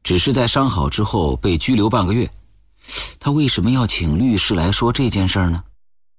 只是在伤好之后被拘留半个月，他为什么要请律师来说这件事呢？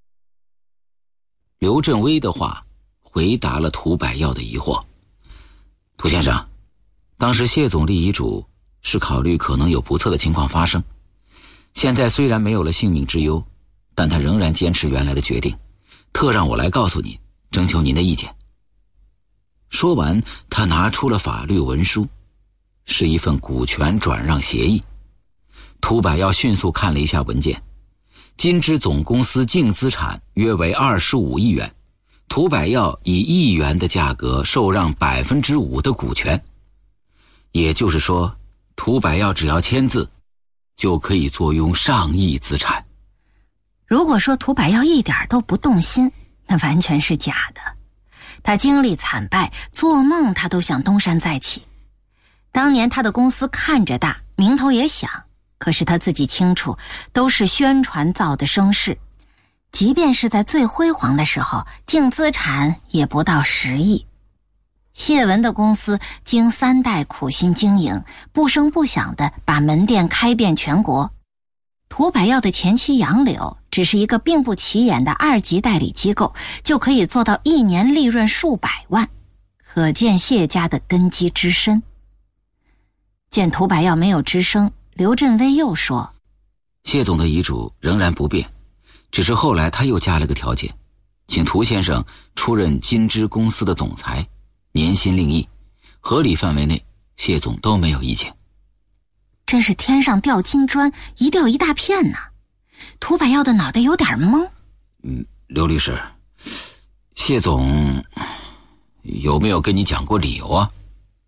刘振威的话回答了涂百耀的疑惑。涂先生，当时谢总立遗嘱是考虑可能有不测的情况发生，现在虽然没有了性命之忧，但他仍然坚持原来的决定，特让我来告诉你，征求您的意见。说完，他拿出了法律文书，是一份股权转让协议。涂百耀迅速看了一下文件，金枝总公司净资产约为25亿元，涂百耀以1亿元的价格受让 5% 的股权，也就是说，涂百耀只要签字就可以坐拥上亿资产。 如果说涂百耀一点都不动心，那完全是假的。他经历惨败，做梦他都想东山再起。当年他的公司看着大，名头也响，可是他自己清楚，都是宣传造的声势。即便是在最辉煌的时候，净资产也不到10亿。谢文的公司经3代苦心经营，不声不响地把门店开遍全国。涂百耀的前妻杨柳只是一个并不起眼的2级代理机构，就可以做到1年利润数百万，可见谢家的根基之深。见涂百耀没有吱声，刘振威又说： 谢总的遗嘱仍然不变，只是后来他又加了个条件，请涂先生出任金枝公司的总裁，年薪令亿，合理范围内谢总都没有意见。 真是天上掉金砖，一掉一大片呐！涂百耀的脑袋有点懵。 刘律师，谢总有没有跟你讲过理由啊？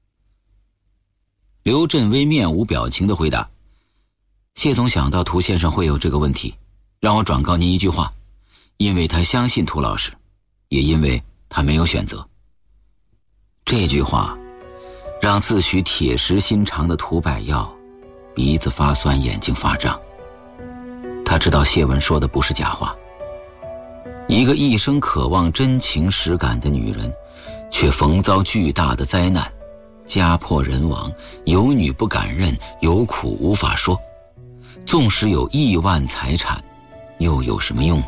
刘振威面无表情地回答：谢总想到涂先生会有这个问题，让我转告您一句话，因为他相信涂老师，也因为他没有选择。这句话让自诩铁石心肠的涂百耀鼻子发酸，眼睛发胀。他知道谢文说的不是假话，一个一生渴望真情实感的女人，却逢遭巨大的灾难，家破人亡，有女不敢认，有苦无法说。纵使有亿万财产，又有什么用呢？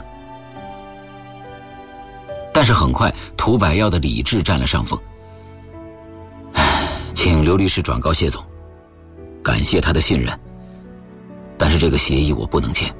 但是很快，涂百耀的理智占了上风。请刘律师转告谢总，感谢他的信任，但是这个协议我不能签。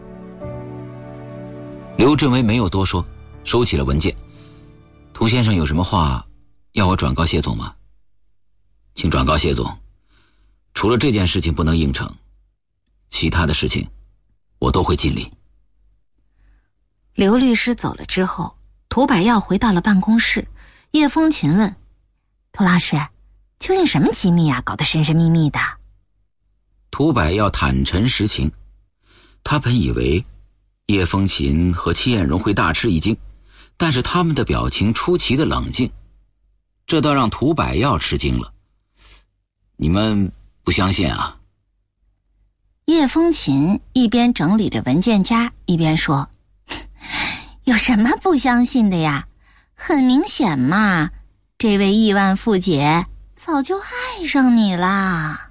刘振威没有多说，收起了文件。涂先生有什么话要我转告谢总吗？请转告谢总，除了这件事情不能应承，其他的事情我都会尽力。 刘律师走了之后，涂百耀回到了办公室。叶风琴问：涂老师，究竟什么机密啊，搞得神神秘秘的？ 涂百耀坦陈实情，他本以为叶风琴和戚艳荣会大吃一惊，但是他们的表情出奇的冷静，这倒让涂百耀吃惊了。你们不相信啊？ 叶风琴一边整理着文件夹，一边说：有什么不相信的呀？很明显嘛，这位亿万富姐早就爱上你啦。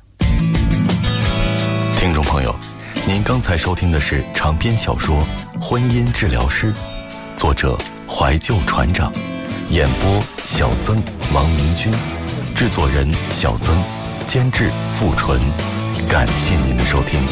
听众朋友，您刚才收听的是长篇小说《婚姻治疗师》，作者怀旧船长，演播小曾、王明君，制作人小曾，监制付纯。感谢您的收听。